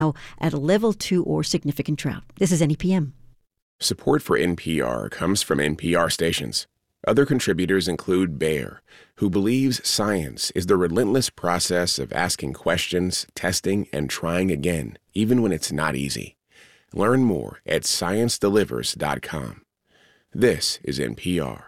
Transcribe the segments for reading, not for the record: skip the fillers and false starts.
at a level 2 or significant drought. This is NEPM. Support for NPR comes from NPR stations. Other contributors include Bayer, who believes science is the relentless process of asking questions, testing, and trying again, even when it's not easy. Learn more at ScienceDelivers.com. This is NPR.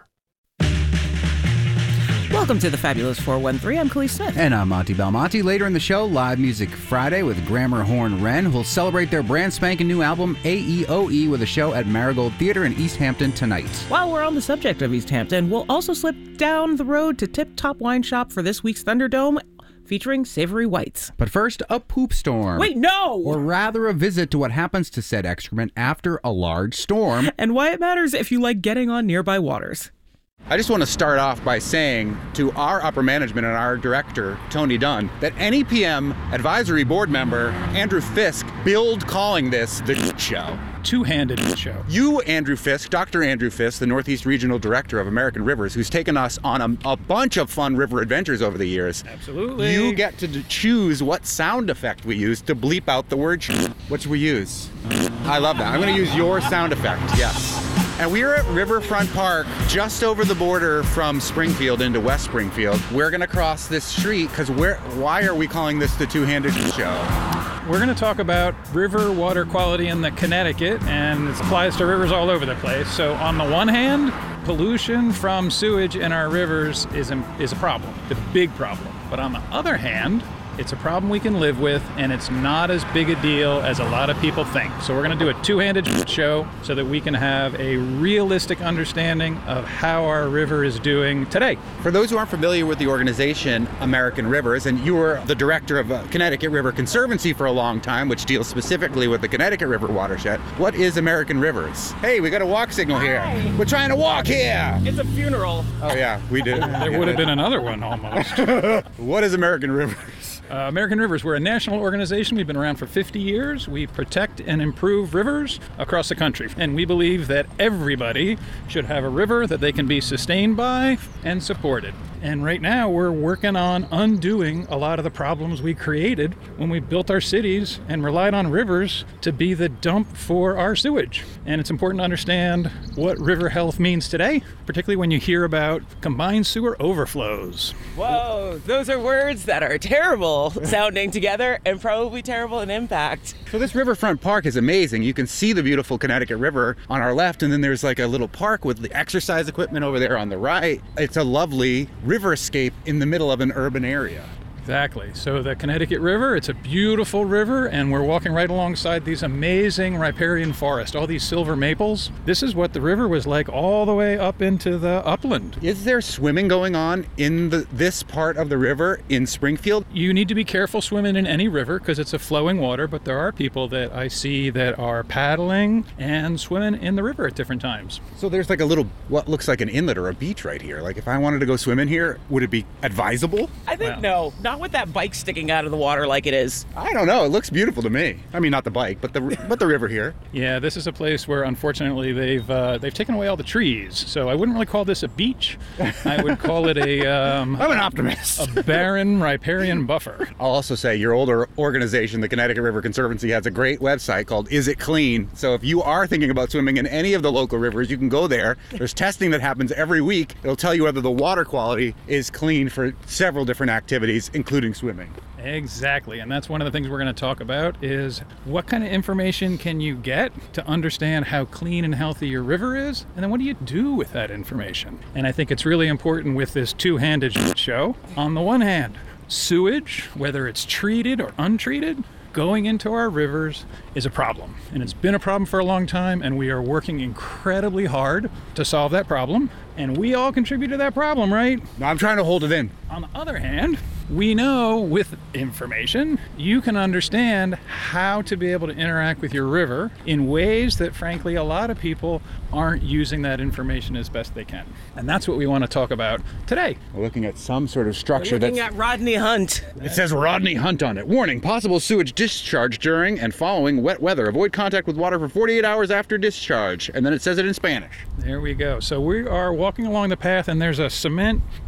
Welcome to the Fabulous 413. I'm Khalees Smith. And I'm Monty Belmonte. Later in the show, Live Music Friday with Grammar Horn Wren, who'll celebrate their brand spanking new album, AEOE, with a show at Marigold Theater in East Hampton tonight. While we're on the subject of East Hampton, we'll also slip down the road to Tip Top Wine Shop for this week's Thunderdome, featuring Savory Whites. But first, a poop storm. Wait, no! Or rather, a visit to what happens to said excrement after a large storm. And why it matters if you like getting on nearby waters. I just want to start off by saying to our upper management and our director, Tony Dunn, that NEPM advisory board member, Andrew Fisk, billed calling this the show. Two-handed show. You, Andrew Fisk, Dr. Andrew Fisk, the Northeast Regional Director of American Rivers, who's taken us on a bunch of fun river adventures over the years. Absolutely. You get to choose what sound effect we use to bleep out the word show. What should we use? I love that. I'm going to use your sound effect, yes. And we're at Riverfront Park, just over the border from Springfield into West Springfield. We're going to cross this street because why are we calling this the Two-Handed Show? We're going to talk about river water quality in the Connecticut, and it applies to rivers all over the place. So on the one hand, pollution from sewage in our rivers is a problem, the big problem. But on the other hand, it's a problem we can live with, and it's not as big a deal as a lot of people think. So we're going to do a two-handed show so that we can have a realistic understanding of how our river is doing today. For those who aren't familiar with the organization American Rivers, and you were the director of Connecticut River Conservancy for a long time, which deals specifically with the Connecticut River watershed, what is American Rivers? Hey, we got a walk signal here. Hi. We're trying to walk here. It's a funeral. Oh, yeah, we did. There would have been another one almost. What is American Rivers? American Rivers, we're a national organization. We've been around for 50 years. We protect and improve rivers across the country. And we believe that everybody should have a river that they can be sustained by and supported. And right now we're working on undoing a lot of the problems we created when we built our cities and relied on rivers to be the dump for our sewage. And it's important to understand what river health means today, particularly when you hear about combined sewer overflows. Whoa, those are words that are terrible sounding together and probably terrible in impact. So this Riverfront Park is amazing. You can see the beautiful Connecticut River on our left, and then there's like a little park with the exercise equipment over there on the right. It's a lovely riverscape in the middle of an urban area. Exactly. So the Connecticut River, it's a beautiful river, and we're walking right alongside these amazing riparian forests, all these silver maples. This is what the river was like all the way up into the upland. Is there swimming going on in this part of the river in Springfield? You need to be careful swimming in any river because it's a flowing water, but there are people that I see that are paddling and swimming in the river at different times. So there's like a little, what looks like an inlet or a beach right here. Like if I wanted to go swim in here, would it be advisable? I think no, not with that bike sticking out of the water like it is. I don't know. It looks beautiful to me. I mean, not the bike, but the river here. Yeah, this is a place where unfortunately they've taken away all the trees. So I wouldn't really call this a beach. I would call it I'm an optimist. A barren riparian buffer. I'll also say your older organization, the Connecticut River Conservancy, has a great website called Is It Clean? So if you are thinking about swimming in any of the local rivers, you can go there. There's testing that happens every week. It'll tell you whether the water quality is clean for several different activities, including swimming. Exactly, and that's one of the things we're going to talk about is what kind of information can you get to understand how clean and healthy your river is, and then what do you do with that information? And I think it's really important with this two-handed show. On the one hand, sewage, whether it's treated or untreated, going into our rivers is a problem. And it's been a problem for a long time, and we are working incredibly hard to solve that problem. And we all contribute to that problem, right? No, I'm trying to hold it in. On the other hand, we know with information, you can understand how to be able to interact with your river in ways that, frankly, a lot of people aren't using that information as best they can. And that's what we want to talk about today. We're looking at some sort of structure We're looking at Rodney Hunt. It says Rodney Hunt on it. Warning, possible sewage discharge during and following wet weather. Avoid contact with water for 48 hours after discharge. And then it says it in Spanish. There we go. So we are walking along the path, and there's a cement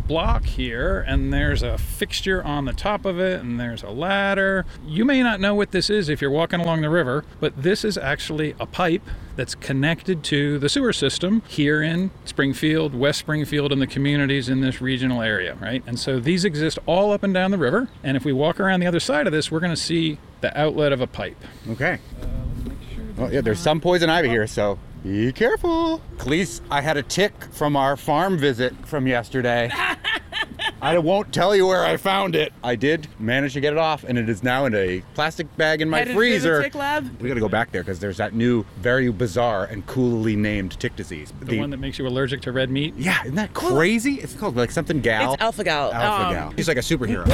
block here, and there's a fixture on the top of it, and there's a ladder. You may not know what this is if you're walking along the river, but this is actually a pipe that's connected to the sewer system here in Springfield, West Springfield, and the communities in this regional area, right? And so these exist all up and down the river, and if we walk around the other side of this, we're going to see the outlet of a pipe. Okay. Let's make sure Oh, yeah, there's some poison ivy here, so be careful. Khalees, I had a tick from our farm visit from yesterday. I won't tell you where I found it. I did manage to get it off, and it is now in a plastic bag in my Headed to freezer. the tick lab? We gotta go back there because there's that new, very bizarre and coolly named tick disease. the one that makes you allergic to red meat. Yeah, isn't that crazy? It's called like something gal. It's alpha gal. Alpha gal. He's like a superhero.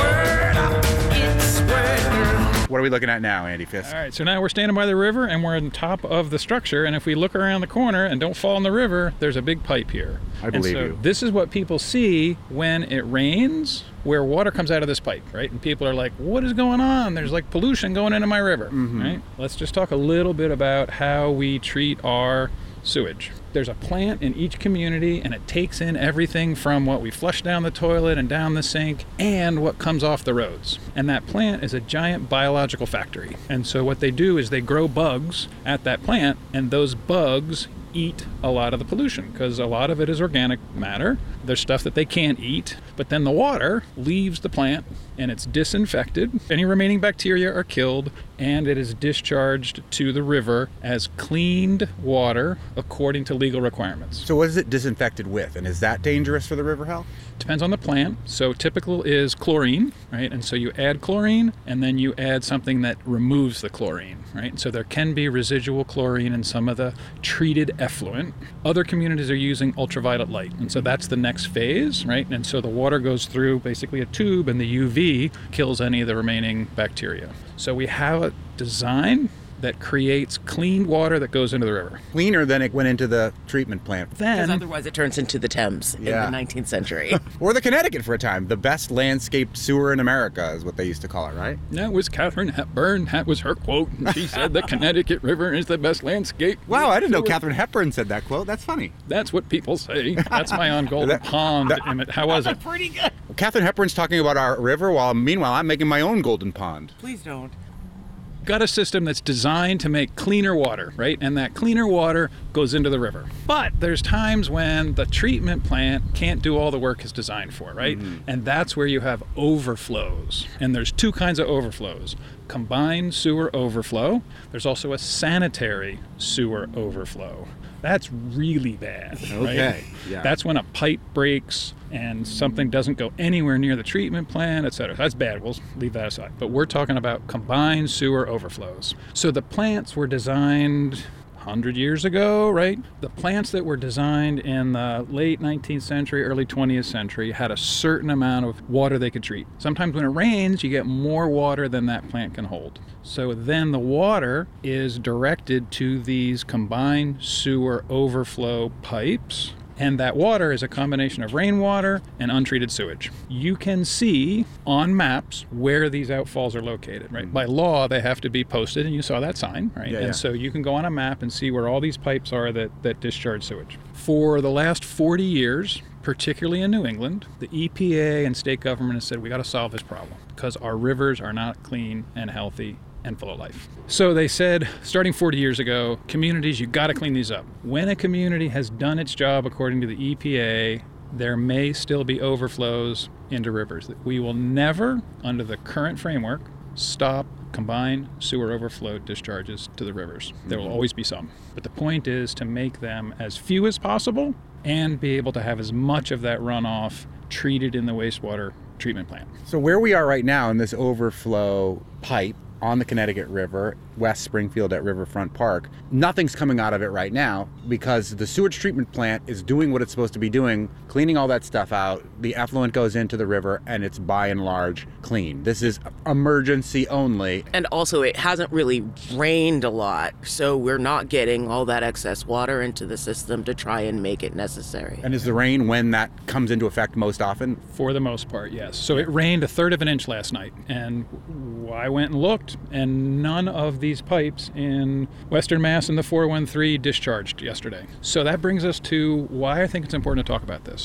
What are we looking at now, Andy Fisk? All right, so now we're standing by the river, and we're on top of the structure, and if we look around the corner and don't fall in the river, there's a big pipe here. I believe and so you. This is what people see when it rains, where water comes out of this pipe, right? And people are like, what is going on? There's like pollution going into my river, right? Let's just talk a little bit about how we treat our sewage. There's a plant in each community, and it takes in everything from what we flush down the toilet and down the sink and what comes off the roads. And that plant is a giant biological factory. And so what they do is they grow bugs at that plant, and those bugs eat a lot of the pollution because a lot of it is organic matter. There's stuff that they can't eat, but then the water leaves the plant and it's disinfected. Any remaining bacteria are killed, and it is discharged to the river as cleaned water according to legal requirements. So what is it disinfected with, and is that dangerous for the river health? Depends on the plant. So typical is chlorine, right? And so you add chlorine, and then you add something that removes the chlorine, right? So there can be residual chlorine in some of the treated effluent. Other communities are using ultraviolet light, and so that's the next phase, right? And so the water goes through basically a tube, and the UV kills any of the remaining bacteria. So we have a design that creates clean water that goes into the river. Cleaner than it went into the treatment plant. Because Then otherwise it turns into the Thames in the 19th century. Or the Connecticut for a time. The best landscaped sewer in America is what they used to call it, right? that was Katharine Hepburn. That was her quote. She said the Connecticut River is the best landscape. Wow, I didn't know Katharine Hepburn said that quote. That's funny. That's what people say. That's my on Golden Pond image. How was it? Pretty good. Katharine Hepburn's talking about our river, while meanwhile I'm making my own golden pond. Please don't. Got a system that's designed to make cleaner water, right? And that cleaner water goes into the river. But there's times when the treatment plant can't do all the work it's designed for, right? And that's where you have overflows. And there's two kinds of overflows. Combined sewer overflow. There's also a sanitary sewer overflow. That's really bad, right? Okay, yeah. That's when a pipe breaks and something doesn't go anywhere near the treatment plant, et cetera. That's bad. We'll leave that aside. But we're talking about combined sewer overflows. So the plants were designed 100 years ago, right? The plants that were designed in the late 19th century, early 20th century had a certain amount of water they could treat. Sometimes when it rains, you get more water than that plant can hold. So then the water is directed to these combined sewer overflow pipes. And that water is a combination of rainwater and untreated sewage. You can see on maps where these outfalls are located, right? By law, they have to be posted, and you saw that sign, right? And so you can go on a map and see where all these pipes are that discharge sewage. For the last 40 years, particularly in New England, the EPA and state government has said, we got to solve this problem because our rivers are not clean and healthy and full of life. So they said, starting 40 years ago, communities, you got to clean these up. When a community has done its job according to the EPA, there may still be overflows into rivers. We will never, under the current framework, stop combined sewer overflow discharges to the rivers. There will always be some. But the point is to make them as few as possible and be able to have as much of that runoff treated in the wastewater treatment plant. So where we are right now in this overflow pipe on the Connecticut River, West Springfield at Riverfront Park, nothing's coming out of it right now because the sewage treatment plant is doing what it's supposed to be doing, cleaning all that stuff out. The effluent goes into the river and it's by and large clean. This is emergency only. And also, it hasn't really rained a lot, so we're not getting all that excess water into the system to try and make it necessary. And is the rain when that comes into effect most often? For the most part, yes. So it rained 1/3 of an inch last night, and I went and looked, and none of these pipes in Western Mass and the 413 discharged yesterday. So that brings us to why I think it's important to talk about this.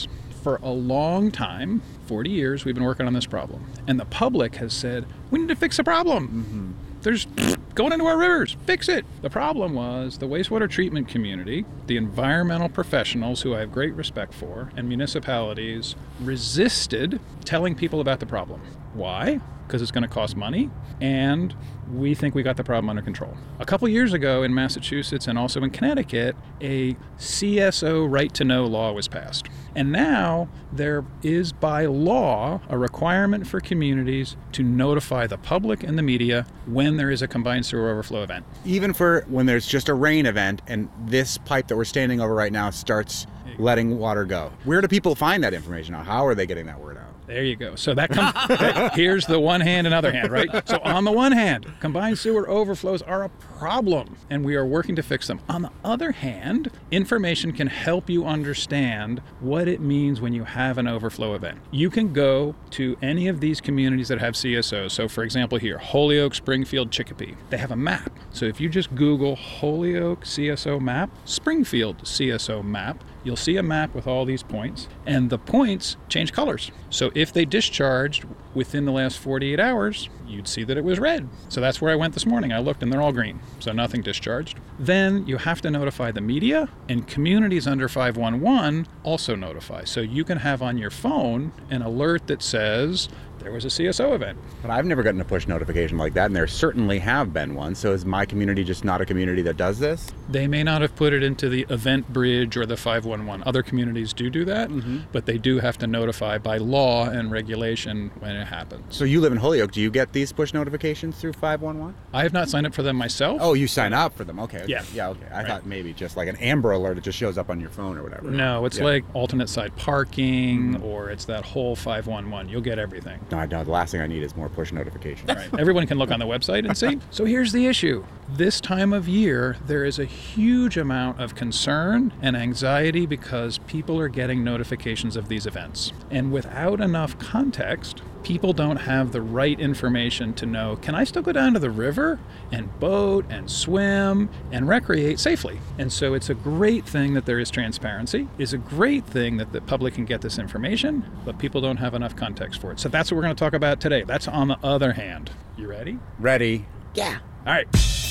For a long time, 40 years, we've been working on this problem. And the public has said, we need to fix the problem. There's going into our rivers, fix it. The problem was the wastewater treatment community, the environmental professionals who I have great respect for, and municipalities resisted telling people about the problem. Why? Because it's going to cost money, and we think we got the problem under control. A couple years ago in Massachusetts and also in Connecticut, a CSO right to know law was passed. And now there is by law a requirement for communities to notify the public and the media when there is a combined sewer overflow event. Even for when there's just a rain event and this pipe that we're standing over right now starts letting water go. Where do people find that information out? How are they getting that word out? There you go. So that comes, here's the one hand and other hand, right? So on the one hand, combined sewer overflows are a problem, and we are working to fix them. On the other hand, information can help you understand what it means when you have an overflow event. You can go to any of these communities that have CSOs. So for example here, Holyoke, Springfield, Chicopee. They have a map. So if you just Google Holyoke CSO map, Springfield CSO map, you'll see a map with all these points, and the points change colors. So if they discharged within the last 48 hours, you'd see that it was red. So that's where I went this morning. I looked and they're all green, so nothing discharged. Then you have to notify the media, and communities under 511 also notify. So you can have on your phone an alert that says there was a CSO event. But I've never gotten a push notification like that, and there certainly have been one. So is my community just not a community that does this? They may not have put it into the event bridge or the 511. Other communities do that, but they do have to notify by law and regulation when it happens. So you live in Holyoke. Do you get these push notifications through 511? I have not signed up for them myself. Oh, you sign up for them. Okay. Yeah. Yeah, okay. I thought maybe just like an Amber Alert that just shows up on your phone or whatever. No, it's like alternate side parking, or it's that whole 511. You'll get everything. No, the last thing I need is more push notifications. Right. Everyone can look on the website and see. So here's the issue. This time of year, there is a huge amount of concern and anxiety because people are getting notifications of these events. And without enough context, people don't have the right information to know, can I still go down to the river and boat and swim and recreate safely? And so it's a great thing that there is transparency. It's a great thing that the public can get this information, but people don't have enough context for it. So that's what we're going to talk about today. That's on the other hand. You ready? Ready. Yeah. All right.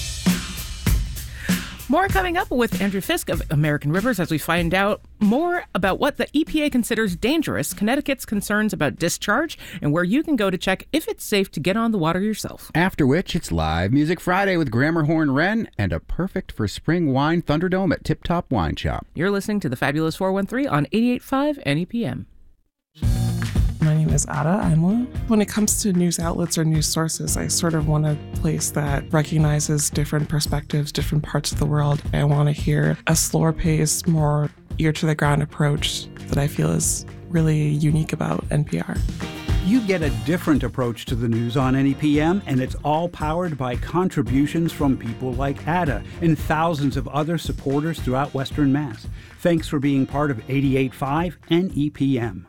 More coming up with Andrew Fisk of American Rivers as we find out more about what the EPA considers dangerous, Connecticut's concerns about discharge, and where you can go to check if it's safe to get on the water yourself. After which, it's Live Music Friday with Grammar Horn Wren and a perfect for spring wine Thunderdome at Tip Top Wine Shop. You're listening to the Fabulous 413 on 88.5 NEPM. My name is Ada Imla. When it comes to news outlets or news sources, I sort of want a place that recognizes different perspectives, different parts of the world. I want to hear a slower paced, more ear-to-the-ground approach that I feel is really unique about NPR. You get a different approach to the news on NEPM, and it's all powered by contributions from people like Ada and thousands of other supporters throughout Western Mass. Thanks for being part of 88.5 NEPM.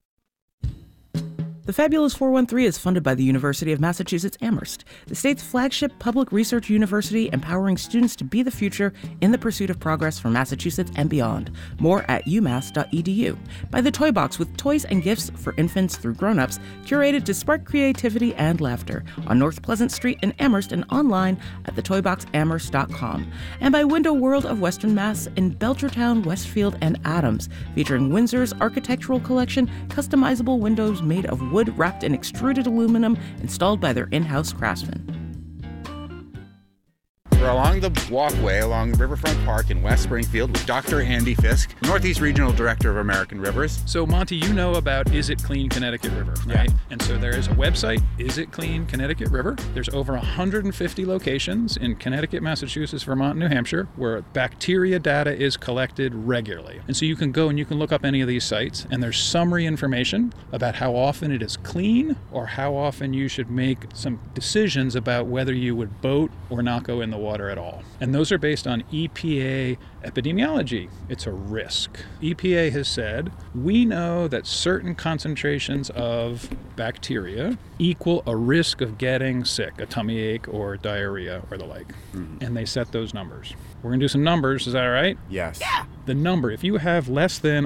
The Fabulous 413 is funded by the University of Massachusetts Amherst, the state's flagship public research university empowering students to be the future in the pursuit of progress for Massachusetts and beyond. More at umass.edu. By the Toy Box with toys and gifts for infants through grown-ups, curated to spark creativity and laughter on North Pleasant Street in Amherst and online at thetoyboxamherst.com. And by Window World of Western Mass in Belchertown, Westfield, and Adams, featuring Windsor's architectural collection, customizable windows made of wood wrapped in extruded aluminum installed by their in-house craftsmen. We're along the walkway along Riverfront Park in West Springfield with Dr. Andy Fisk, Northeast Regional Director of American Rivers. So Monty, you know about Is It Clean Connecticut River, right? Yeah. And so there is a website, Is It Clean Connecticut River. There's over 150 locations in Connecticut, Massachusetts, Vermont, and New Hampshire where bacteria data is collected regularly. And so you can go and you can look up any of these sites, and there's summary information about how often it is clean or how often you should make some decisions about whether you would boat or not go in the water water at all. And those are based on EPA epidemiology. It's a risk. EPA has said, we know that certain concentrations of bacteria equal a risk of getting sick, a tummy ache or diarrhea or the like. And they set those numbers. We're going to do some numbers. Is that all right? Yes. The number, if you have less than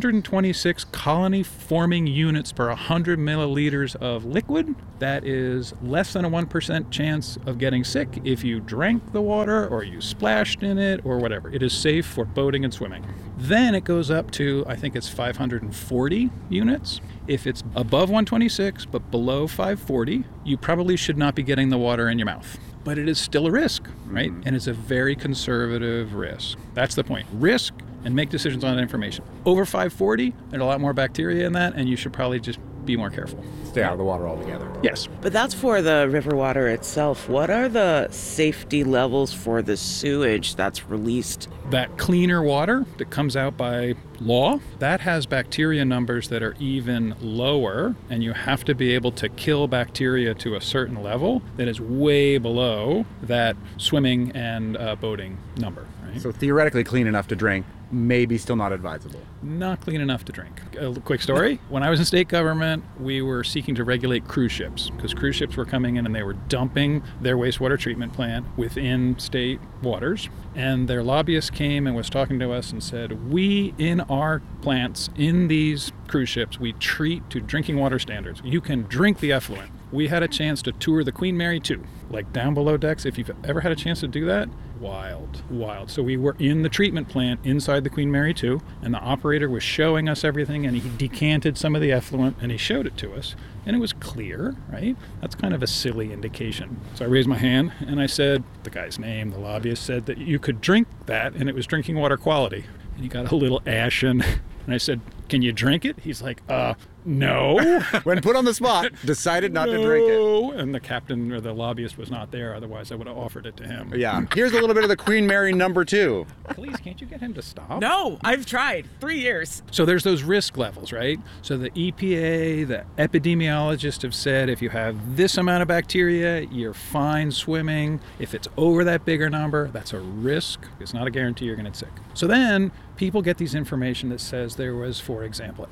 126 colony-forming units per 100 milliliters of liquid, that is less than a 1% chance of getting sick if you drank the water or you splashed in it or whatever. It is safe for boating and swimming. Then it goes up to, I think it's 540 units. If it's above 126 but below 540, you probably should not be getting the water in your mouth. But it is still a risk, right? And it's a very conservative risk. That's the point. Risk and make decisions on that information. Over 540, there's a lot more bacteria in that, and you should probably just be more careful. Stay out of the water altogether. Yes. But that's for the river water itself. What are the safety levels for the sewage that's released? That cleaner water that comes out by law, that has bacteria numbers that are even lower, and you have to be able to kill bacteria to a certain level that is way below that swimming and boating number. Right? So theoretically clean enough to drink, maybe still not advisable. Not clean enough to drink. A quick story. When I was in state government, we were seeking to regulate cruise ships because cruise ships were coming in and they were dumping their wastewater treatment plant within state waters. And their lobbyist came and was talking to us and said, we, in our plants, in these cruise ships, we treat to drinking water standards. You can drink the effluent. We had a chance to tour the Queen Mary 2, like down below decks. If you've ever had a chance to do that, wild. So we were in the treatment plant inside the Queen Mary 2, and the operator was showing us everything, and he decanted some of the effluent, and he showed it to us. And it was clear, right? That's kind of a silly indication. So I raised my hand, and I said, the guy's name, the lobbyist, said that you could drink that, and it was drinking water quality. And he got a little ashen, and I said, can you drink it? He's like, no. When put on the spot, decided not to drink it. And the captain or the lobbyist was not there. Otherwise, I would have offered it to him. Yeah. Here's a little bit of the Queen Mary number 2. Please, can't you get him to stop? No, I've tried. 3 years. So there's those risk levels, right? So the EPA, the epidemiologists have said if you have this amount of bacteria, you're fine swimming. If it's over that bigger number, that's a risk. It's not a guarantee you're going to get sick. So then people get these information that says there was, for example,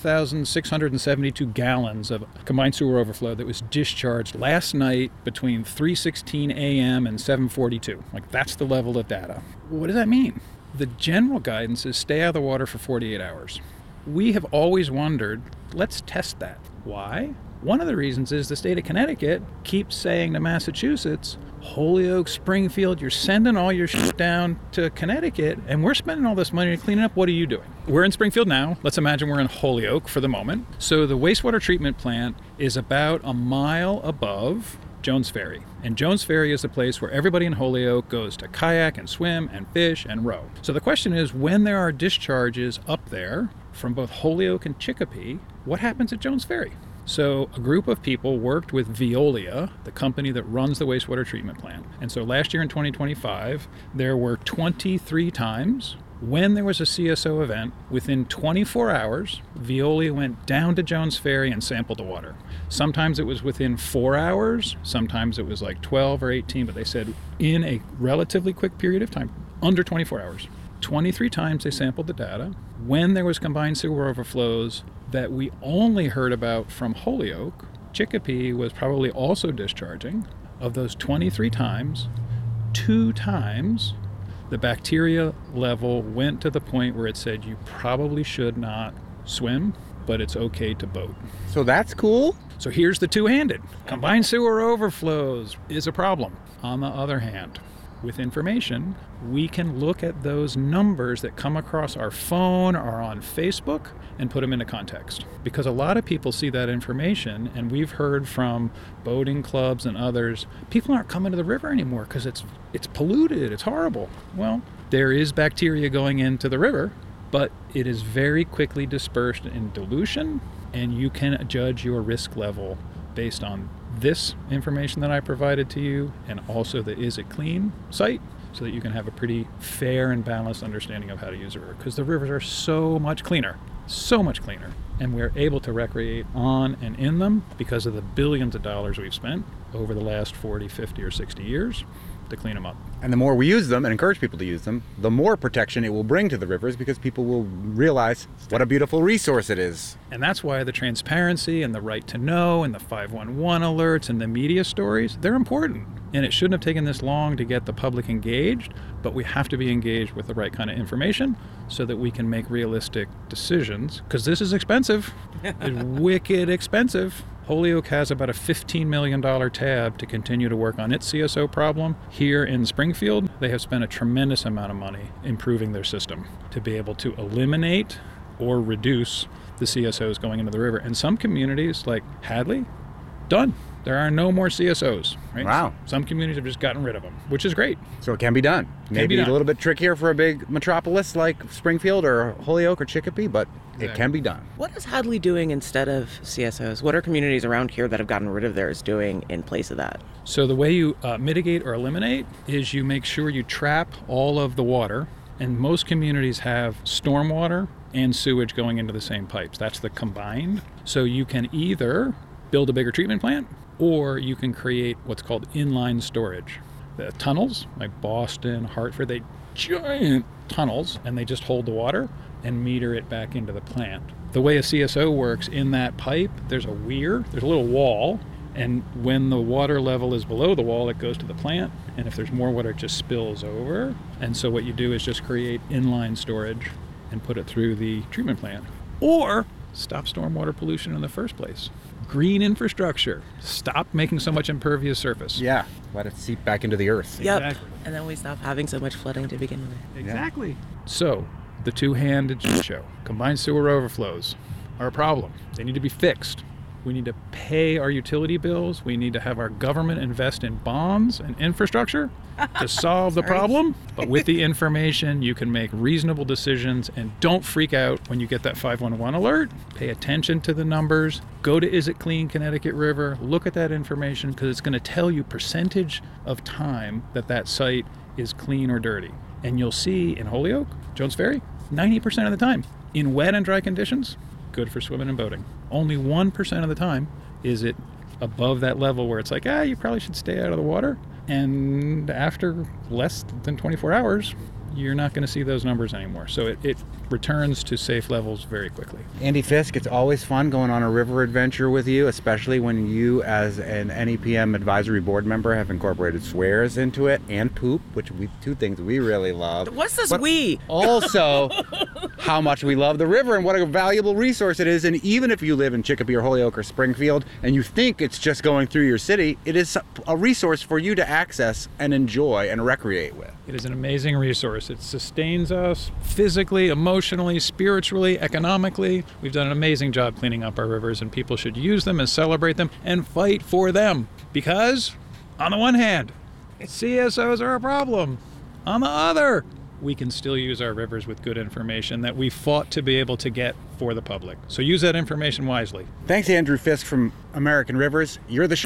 84,672 gallons of combined sewer overflow that was discharged last night between 3:16 a.m. and 7:42. Like, that's the level of data. What does that mean? The general guidance is stay out of the water for 48 hours. We have always wondered, let's test that. Why? One of the reasons is the state of Connecticut keeps saying to Massachusetts, Holyoke, Springfield, you're sending all your shit down to Connecticut, and we're spending all this money to clean it up. What are you doing? We're in Springfield now. Let's imagine we're in Holyoke for the moment. So the wastewater treatment plant is about a mile above Jones Ferry. And Jones Ferry is the place where everybody in Holyoke goes to kayak and swim and fish and row. So the question is, when there are discharges up there from both Holyoke and Chicopee, what happens at Jones Ferry? So a group of people worked with Veolia, the company that runs the wastewater treatment plant. And so last year in 2025, there were 23 times when there was a CSO event, within 24 hours, Veolia went down to Jones Ferry and sampled the water. Sometimes it was within 4 hours, sometimes it was like 12 or 18, but they said in a relatively quick period of time, under 24 hours. 23 times they sampled the data. When there was combined sewer overflows that we only heard about from Holyoke, Chicopee was probably also discharging. Of those 23 times, 2 times the bacteria level went to the point where it said you probably should not swim, but it's okay to boat. So that's cool. So here's the two-handed. Combined sewer overflows is a problem. On the other hand, with information, we can look at those numbers that come across our phone or on Facebook and put them into context. Because a lot of people see that information, and we've heard from boating clubs and others, people aren't coming to the river anymore because it's polluted, it's horrible. Well, there is bacteria going into the river, but it is very quickly dispersed in dilution, and you can judge your risk level based on this information that I provided to you, and also the Is It Clean site, so that you can have a pretty fair and balanced understanding of how to use a river. Because the rivers are so much cleaner, and we're able to recreate on and in them because of the billions of dollars we've spent over the last 40, 50, or 60 years. to clean them up. And the more we use them and encourage people to use them, the more protection it will bring to the rivers because people will realize what a beautiful resource it is. And that's why the transparency and the right to know and the 511 alerts and the media stories, they're important. And it shouldn't have taken this long to get the public engaged, but we have to be engaged with the right kind of information so that we can make realistic decisions, because this is expensive. It's wicked expensive. Holyoke has about a $15 million tab to continue to work on its CSO problem. Here in Springfield, they have spent a tremendous amount of money improving their system to be able to eliminate or reduce the CSOs going into the river. And some communities, like Hadley, done. There are no more CSOs. Right? Wow. Some communities have just gotten rid of them, which is great. So it can be done. Maybe a little bit trickier for a big metropolis like Springfield or Holyoke or Chicopee, but it can be done. What is Hadley doing instead of CSOs? What are communities around here that have gotten rid of theirs doing in place of that? So the way you mitigate or eliminate is you make sure you trap all of the water, and most communities have stormwater and sewage going into the same pipes. That's the combined. So you can either build a bigger treatment plant, or you can create what's called inline storage. The tunnels, like Boston, Hartford, they giant tunnels, and they just hold the water and meter it back into the plant. The way a CSO works, in that pipe, there's a weir, there's a little wall, and when the water level is below the wall, it goes to the plant, and if there's more water, it just spills over. And so what you do is just create inline storage and put it through the treatment plant. Or stop stormwater pollution in the first place. Green infrastructure. Stop making so much impervious surface. Yeah, let it seep back into the earth. Yep. Exactly. And then we stop having so much flooding to begin with. Exactly. So, the two-handed show. Combined sewer overflows are a problem. They need to be fixed. We need to pay our utility bills. We need to have our government invest in bonds and infrastructure to solve the problem. But with the information, you can make reasonable decisions, and don't freak out when you get that 511 alert. Pay attention to the numbers. Go to Is It Clean Connecticut River. Look at that information, because it's going to tell you percentage of time that site is clean or dirty. And you'll see in Holyoke, Jones Ferry, 90% of the time, in wet and dry conditions, good for swimming and boating. Only 1% of the time is it above that level where it's like, you probably should stay out of the water. And after less than 24 hours, you're not going to see those numbers anymore. So it returns to safe levels very quickly. Andy Fisk, it's always fun going on a river adventure with you, especially when you, as an NEPM advisory board member, have incorporated swears into it and poop, which two things we really love. What's this but we? Also, how much we love the river and what a valuable resource it is. And even if you live in Chicopee or Holyoke or Springfield and you think it's just going through your city, it is a resource for you to access and enjoy and recreate with. It is an amazing resource. It sustains us physically, emotionally, spiritually, economically. We've done an amazing job cleaning up our rivers, and people should use them and celebrate them and fight for them. Because, on the one hand, CSOs are a problem. On the other, we can still use our rivers with good information that we fought to be able to get for the public. So use that information wisely. Thanks, Andrew Fisk from American Rivers. You're the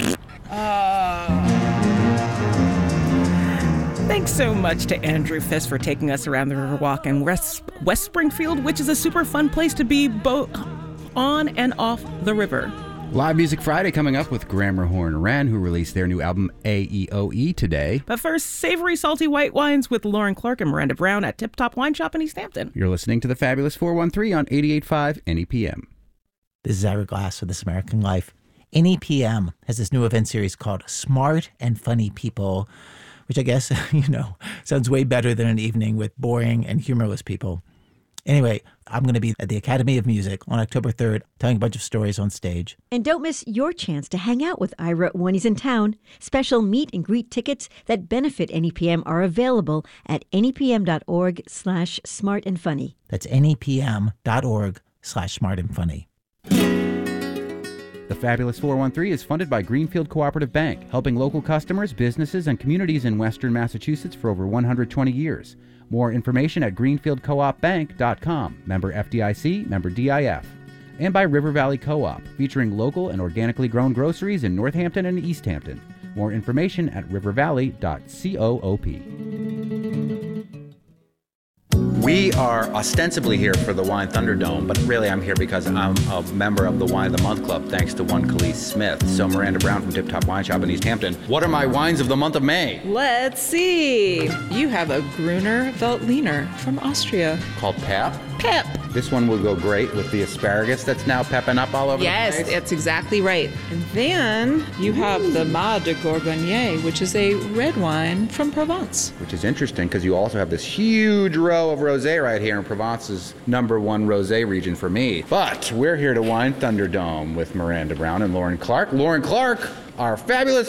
Thanks so much to Andrew Fisk for taking us around the Riverwalk in West Springfield, which is a super fun place to be both on and off the river. Live Music Friday coming up with Grammar Horn Wren, who released their new album AEOE today. But first, savory, salty white wines with Lauren Clark and Miranda Brown at Tip Top Wine Shop in East Hampton. You're listening to the Fabulous 413 on 88.5 NEPM. This is Ira Glass for This American Life. NEPM has this new event series called Smart and Funny People, which I guess, sounds way better than an evening with boring and humorless people. Anyway, I'm going to be at the Academy of Music on October 3rd, telling a bunch of stories on stage. And don't miss your chance to hang out with Ira when he's in town. Special meet and greet tickets that benefit NEPM are available at nepm.org/smartandfunny. That's nepm.org/smartandfunny. The Fabulous 413 is funded by Greenfield Cooperative Bank, helping local customers, businesses, and communities in Western Massachusetts for over 120 years. More information at greenfieldcoopbank.com, member FDIC, member DIF. And by River Valley Co-op, featuring local and organically grown groceries in Northampton and East Hampton. More information at rivervalley.coop. We are ostensibly here for the Wine Thunderdome, but really I'm here because I'm a member of the Wine of the Month Club, thanks to one Khalees Smith. So Miranda Brown from Tip Top Wine Shop in East Hampton. What are my wines of the month of May? Let's see. You have a Gruner Veltliner from Austria. Called Pep? Pep. This one will go great with the asparagus that's now pepping up all over the place. Yes, that's exactly right. And then you have the Mas de Gorgonnier, which is a red wine from Provence. Which is interesting because you also have this huge row of rosé right here in Provence's #1 rosé region for me. But we're here to Wine Thunderdome with Miranda Brown and Lauren Clark. Lauren Clark, our fabulous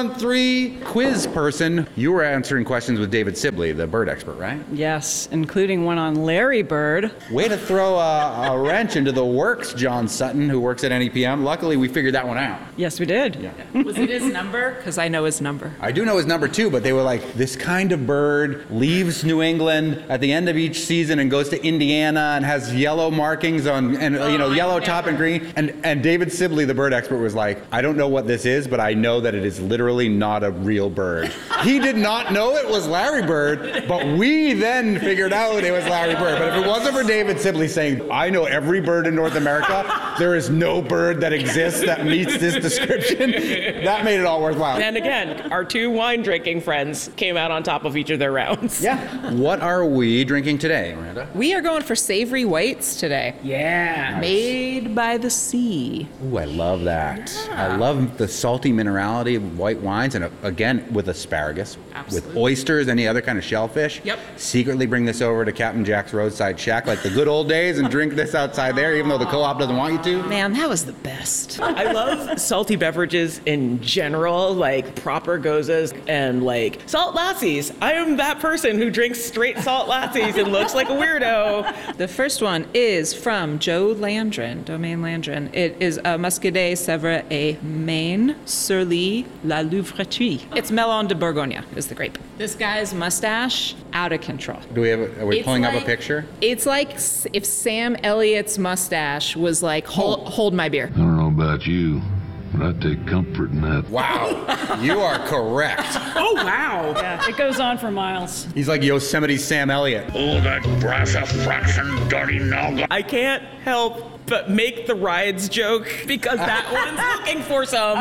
413 quiz person. You were answering questions with David Sibley, the bird expert, right? Yes, including one on Larry Bird. Way to throw a wrench into the works, John Sutton, who works at NEPM. Luckily, we figured that one out. Yes, we did. Yeah. Was it his number? Because I know his number. I do know his number too, but they were like, this kind of bird leaves New England at the end of each season and goes to Indiana and has yellow markings on, and yellow top and green. And David Sibley, the bird expert, was like, I don't know what this is, but I know that it is literally not a real bird. He did not know it was Larry Bird, but we then figured out it was Larry Bird. But if it wasn't for David Sibley saying, I know every bird in North America, there is no bird that exists that meets this description, that made it all worthwhile. And again, our two wine drinking friends came out on top of each of their rounds. Yeah. What are we drinking today, Miranda? We are going for savory whites today. Yeah. Nice. Made by the sea. Ooh, I love that. Yeah. I love the salty minerality of white wines, and again, with asparagus, with oysters, any other kind of shellfish. Yep. Secretly bring this over to Captain Jack's Roadside Shack like the good old days and drink this outside there, even though the co-op doesn't want you to. Man, that was the best. I love salty beverages in general, like proper gozas and like salt lassies. I am that person who drinks straight salt lassies and looks like a weirdo. The first one is from Joe Landrin, Domaine Landrin. It is a Muscadet Sèvres et Maine sur la Louvreterie. It's Melon de Bourgogne is the grape. This guy's mustache, out of control. Are we pulling up a picture? It's like if Sam Elliott's mustache was like, hold my beer. I don't know about you, but I take comfort in that. Wow, you are correct. Oh, wow. Yeah, it goes on for miles. He's like Yosemite Sam Elliott. Oh, that brass fraction dirty nog. I can't help but make the rides joke because that one's looking for some.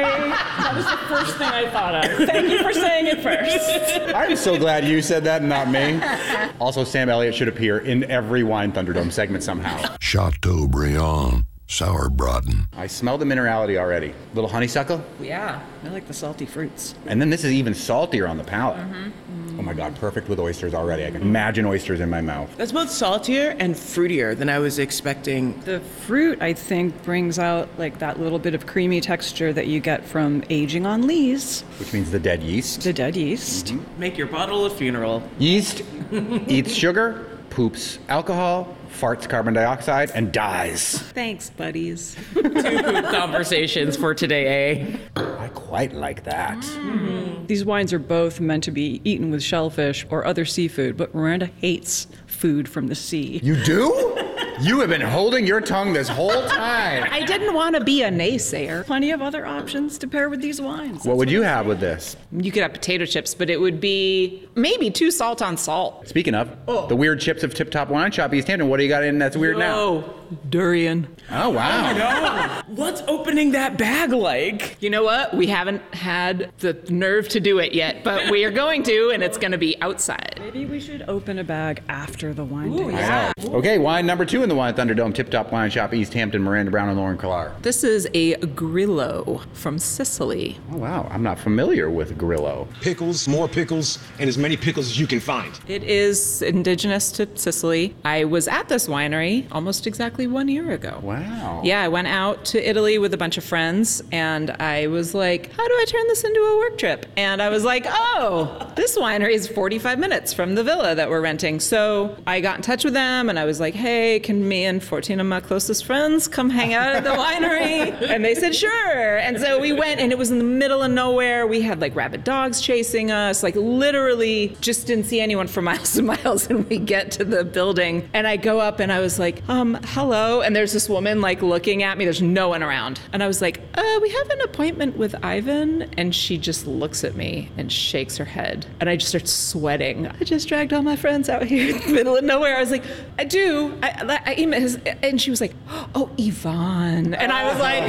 That was the first thing I thought of. Thank you for saying it first. I'm so glad you said that and not me. Also, Sam Elliott should appear in every Wine Thunderdome segment somehow. Chateaubriand. Sauerbraten. I smell the minerality already. Little honeysuckle? Yeah. I like the salty fruits. And then this is even saltier on the palate. Oh my God, perfect with oysters already. I can imagine oysters in my mouth. That's both saltier and fruitier than I was expecting. The fruit, I think, brings out like that little bit of creamy texture that you get from aging on lees. Which means the dead yeast. The dead yeast. Mm-hmm. Make your bottle a funeral. Yeast eats sugar, poops alcohol, farts carbon dioxide, and dies. Thanks, buddies. 2 poop conversations for today, eh? I quite like that. Mm-hmm. These wines are both meant to be eaten with shellfish or other seafood, but Miranda hates food from the sea. You do? You have been holding your tongue this whole time. I didn't want to be a naysayer. Plenty of other options to pair with these wines. What would you have with this? You could have potato chips, but it would be maybe 2 salt on salt. Speaking of, the weird chips of Tip Top Wine Shop East Hampton, what do you got in that's weird now? Oh, durian. Oh, wow. Oh, no. What's opening that bag like? You know what? We haven't had the nerve to do it yet, but we are going to, and it's going to be outside. Maybe we should open a bag after the wine tasting. Yeah. Okay, wine number 2 in the Wine Thunderdome, Tip Top Wine Shop East Hampton, Miranda Brown and Lauren Clark. This is a Grillo from Sicily. Oh, wow. I'm not familiar with Grillo. Pickles, more pickles, and as many pickles as you can find. It is indigenous to Sicily. I was at this winery almost exactly 1 year ago. Wow. Yeah, I went out to Italy with a bunch of friends, and I was like, how do I turn this into a work trip? And I was like, oh, this winery is 45 minutes from the villa that we're renting. So I got in touch with them, and I was like, hey, hey, can me and 14 of my closest friends come hang out at the winery? And they said, sure. And so we went, and it was in the middle of nowhere. We had like rabid dogs chasing us, like literally just didn't see anyone for miles and miles. And we get to the building, and I go up, and I was like, hello. And there's this woman like looking at me. There's no one around. And I was like, we have an appointment with Ivan. And she just looks at me and shakes her head. And I just start sweating. I just dragged all my friends out here in the middle of nowhere. I was like, I do. I emailed his, and she was like, oh, Ivan. And I was like,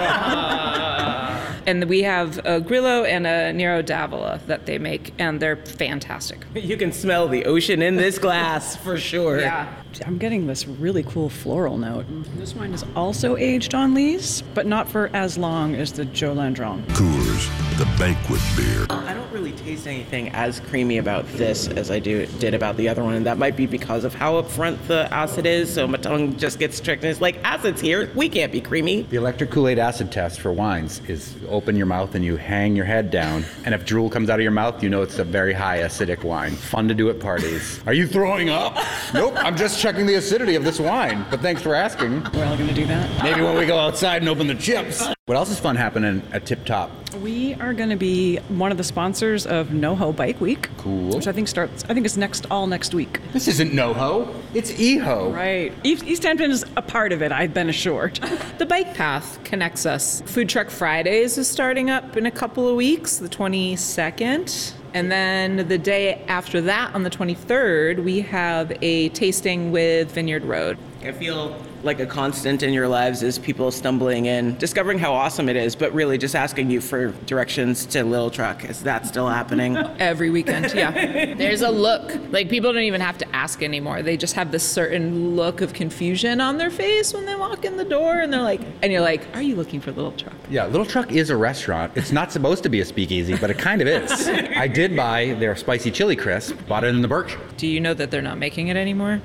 and we have a Grillo and a Nero d'Avola that they make, and they're fantastic. You can smell the ocean in this glass for sure. Yeah. I'm getting this really cool floral note. This wine is also aged on lees, but not for as long as the Joe Landron. Coors, the banquet beer. I don't really taste anything as creamy about this as I did about the other one, and that might be because of how upfront the acid is, so my tongue just gets tricked, and it's like, acid's here, we can't be creamy. The electric Kool-Aid acid test for wines is open your mouth and you hang your head down, and if drool comes out of your mouth, you know it's a very high acidic wine. Fun to do at parties. Are you throwing up? Nope, I'm just checking the acidity of this wine, but thanks for asking. We're all gonna do that? Maybe when we go outside and open the chips. What else is fun happening at Tip Top? We are going to be one of the sponsors of NoHo Bike Week. Cool. Which I think is next week. This isn't NoHo, it's EHO. Right. East Hampton is a part of it, I've been assured. The bike path connects us. Food Truck Fridays is starting up in a couple of weeks, the 22nd. And then the day after that, on the 23rd, we have a tasting with Vineyard Road. I feel like a constant in your lives is people stumbling in, discovering how awesome it is, but really just asking you for directions to Little Truck. Is that still happening? Every weekend, yeah. There's a look. Like, people don't even have to ask anymore. They just have this certain look of confusion on their face when they walk in the door, and you're like, are you looking for Little Truck? Yeah, Little Truck is a restaurant. It's not supposed to be a speakeasy, but it kind of is. I did buy their spicy chili crisp, bought it in the Birch. Do you know that they're not making it anymore?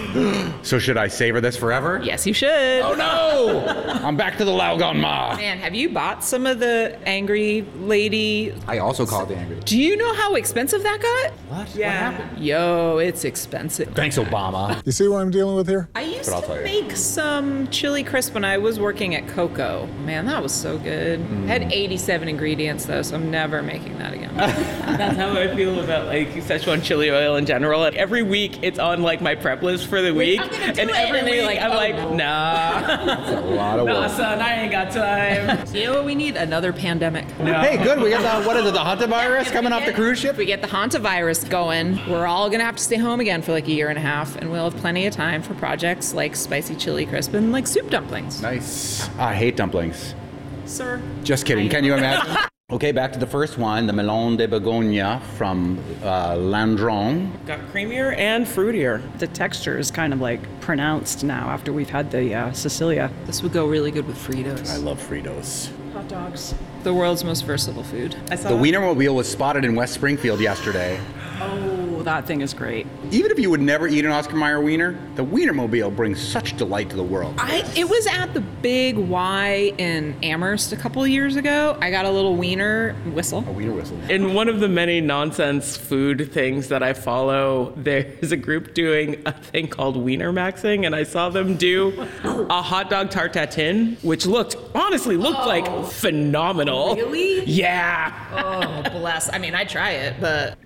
So should I savor this forever? Yes, you should. Oh no! I'm back to the Laugon Ma. Man, have you bought some of the Angry Lady? I also call it the Angry Lady. Do you know how expensive that got? What? Yeah. What happened? Yo, it's expensive. Thanks, Obama. You see what I'm dealing with here? I used to make some chili crisp when I was working at Coco. Man, that was so good. I had 87 ingredients though, so I'm never making that again. That's how I feel about like Szechuan chili oil in general. Like, every week it's on like my prep list for the week, and every week I'm like, nah. That's a lot of work. Nah, son, I ain't got time. So you know what we need? Another pandemic. No. Hey, good. We got the hantavirus coming off the cruise ship? If we get the hantavirus going, we're all going to have to stay home again for like a year and a half, and we'll have plenty of time for projects like spicy chili crisp and like soup dumplings. Nice. I hate dumplings. Sir. Just kidding. Can you imagine? Okay, back to the first wine, the Melon de Bourgogne from Landron. Got creamier and fruitier. The texture is kind of like pronounced now after we've had the Sicilia. This would go really good with Fritos. I love Fritos. Hot dogs. The world's most versatile food. I saw The Wienermobile was spotted in West Springfield yesterday. Oh, that thing is great. Even if you would never eat an Oscar Mayer wiener, the Wienermobile brings such delight to the world. It was at the Big Y in Amherst a couple of years ago. I got a little wiener whistle. A wiener whistle. In one of the many nonsense food things that I follow, there's a group doing a thing called Wiener Maxing, and I saw them do a hot dog tarte tatin, which honestly looked like phenomenal. Really? Yeah. Oh, bless. I mean, I'd try it, but...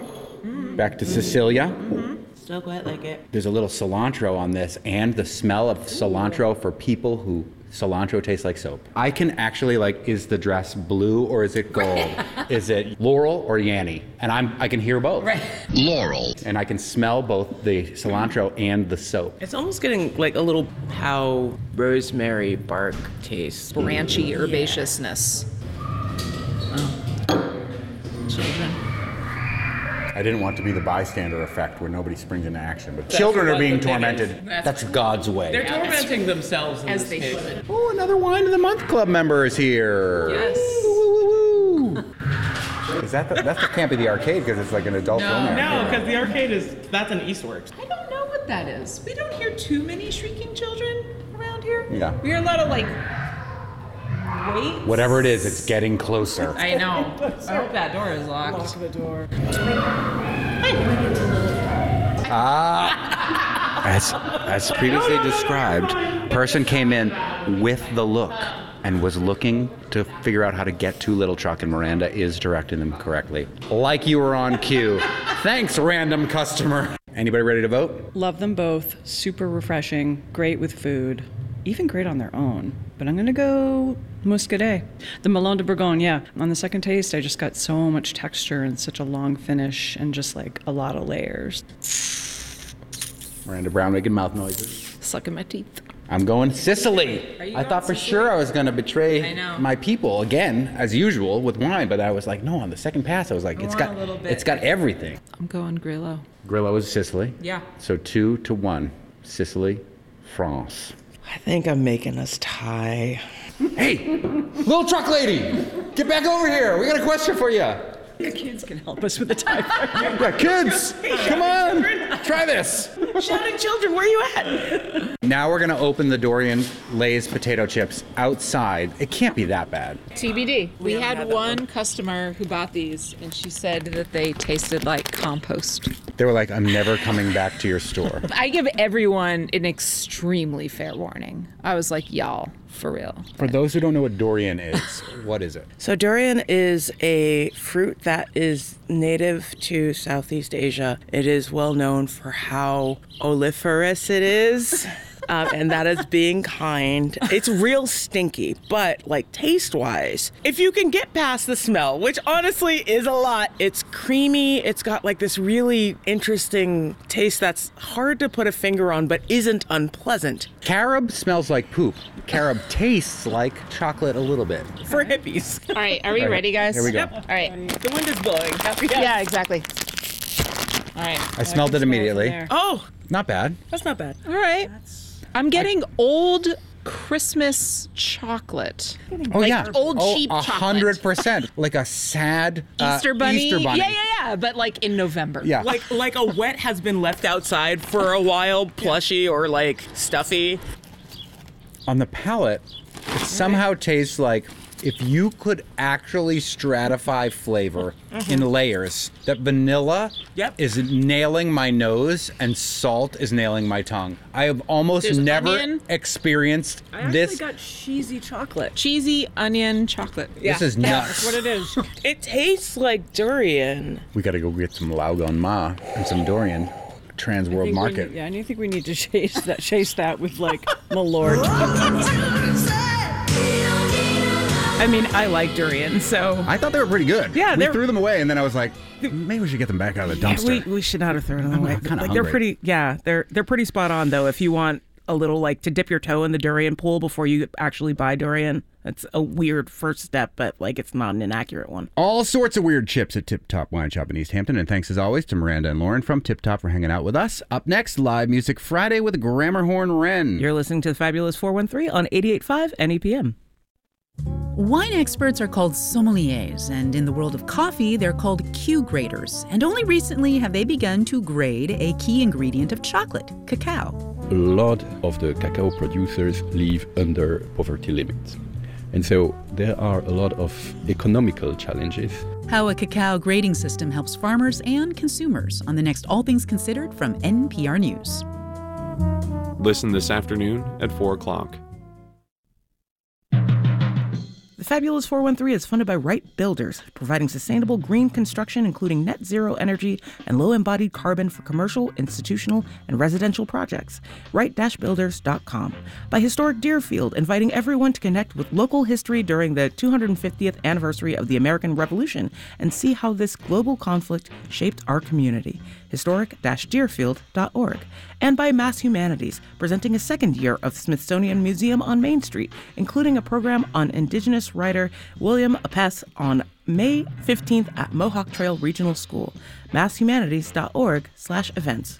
Back to Sicilia. Still quite like it. There's a little cilantro on this, and the smell of cilantro for people who cilantro tastes like soap. I can actually is the dress blue or is it gold? Is it Laurel or Yanny? And I can hear both. Right. Laurel. And I can smell both the cilantro and the soap. It's almost getting like a little how rosemary bark tastes. Branchy herbaceousness. Oh. Children. I didn't want to be the bystander effect where nobody springs into action, but children are being tormented. That's God's way. They're tormenting themselves in As this they case. should. Oh, another Wine of the Month Club member is here. Yes. Is that can't be the arcade because it's like an adult film. No, because the arcade that's an Eastworks. I don't know what that is. We don't hear too many shrieking children around here. Yeah. We hear a lot of wait. Whatever it is, it's getting closer. I know. I hope that door is locked. Lock the door. I As previously described, person came in with the look and was looking to figure out how to get to Little Truck, and Miranda is directing them correctly. Like you were on cue. Thanks, random customer. Anybody ready to vote? Love them both. Super refreshing. Great with food. Even great on their own. But I'm going to go Muscadet. The Melon de Bourgogne, yeah. On the second taste, I just got so much texture and such a long finish and just like a lot of layers. Miranda Brown making mouth noises. Sucking my teeth. I'm going Sicily. I thought for sure I was going to betray my people again, as usual, with wine, but I was like, no, on the second pass, I was like, it's got everything. I'm going Grillo. Grillo is Sicily. Yeah. So 2-1. Sicily, France. I think I'm making us tie. Hey, Little Truck Lady, get back over here. We got a question for you. The kids can help us with the tiebreaker. Yeah, kids, come on, try this. Shouting children, where are you at? Now we're gonna open the Dorian Lay's potato chips outside. It can't be that bad. TBD. We had one customer who bought these, and she said that they tasted like compost. They were like, I'm never coming back to your store. I give everyone an extremely fair warning. I was like, y'all, for real. For those who don't know what durian is, what is it? So durian is a fruit that is native to Southeast Asia. It is well known for how oleaferous it is. And that is being kind. It's real stinky, but like taste-wise, if you can get past the smell, which honestly is a lot, it's creamy. It's got like this really interesting taste that's hard to put a finger on, but isn't unpleasant. Carob smells like poop. Carob tastes like chocolate a little bit. For hippies. All right, are we ready, guys? Here we go. Yep. All right. The wind is blowing. Yeah, exactly. All right. I smelled it immediately. Oh, not bad. That's not bad. All right. I'm getting old Christmas chocolate. Oh, like yeah. Old cheap chocolate. 100%. Like a sad Easter bunny. Easter bunny. Yeah, but like in November. Yeah. Like a wet has been left outside for a while, plushy or like stuffy. On the palate, it somehow tastes like if you could actually stratify flavor in layers, that vanilla is nailing my nose and salt is nailing my tongue. I have almost never experienced this. I got cheesy chocolate. Cheesy onion chocolate. This is nuts. That's what it is. It tastes like durian. We got to go get some Laugon Ma and some durian. Trans World Market. I think we need to chase that with like Malort. I mean, I like durian, so... I thought they were pretty good. Yeah, we threw them away, and then I was like, maybe we should get them back out of the dumpster. We should not have thrown them away. Kind of They're pretty, they're pretty spot on, though, if you want a little, like, to dip your toe in the durian pool before you actually buy durian. That's a weird first step, but, like, it's not an inaccurate one. All sorts of weird chips at Tip Top Wine Shop in East Hampton, and thanks, as always, to Miranda and Lauren from Tip Top for hanging out with us. Up next, Live Music Friday with Gramerhorn Wren. You're listening to the Fabulous 413 on 88.5 NEPM. Wine experts are called sommeliers, and in the world of coffee, they're called Q graders. And only recently have they begun to grade a key ingredient of chocolate, cacao. A lot of the cacao producers live under poverty limits. And so there are a lot of economical challenges. How a cacao grading system helps farmers and consumers on the next All Things Considered from NPR News. Listen this afternoon at 4 o'clock. The Fabulous 413 is funded by Wright Builders, providing sustainable green construction, including net zero energy and low embodied carbon for commercial, institutional, and residential projects. Wright-builders.com. By Historic Deerfield, inviting everyone to connect with local history during the 250th anniversary of the American Revolution and see how this global conflict shaped our community. Historic-deerfield.org. And by Mass Humanities, presenting a second year of Smithsonian Museum on Main Street, including a program on Indigenous writer William Apess on May 15th at Mohawk Trail Regional School. masshumanities.org/events.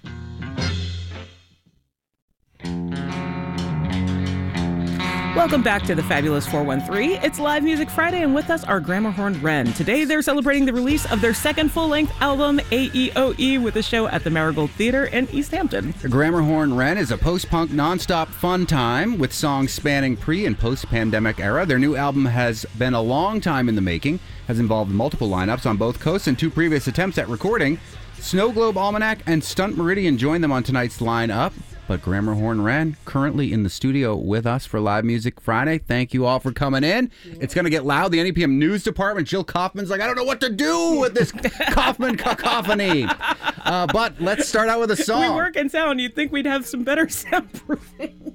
Welcome back to the Fabulous 413. It's Live Music Friday, and with us are Gramerhorn Wren. Today, they're celebrating the release of their second full-length album, AEOE, with a show at the Marigold Theater in East Hampton. Gramerhorn Wren is a post-punk nonstop fun time with songs spanning pre- and post-pandemic era. Their new album has been a long time in the making, has involved multiple lineups on both coasts and 2 previous attempts at recording. Snow Globe Almanac and Stunt Meridian join them on tonight's lineup. But Grammar Horn Wren, currently in the studio with us for Live Music Friday. Thank you all for coming in. It's going to get loud. The NEPM news department, Jill Kaufman's like, I don't know what to do with this Kaufman cacophony. But let's start out with a song. We work in sound. You'd think we'd have some better soundproofing.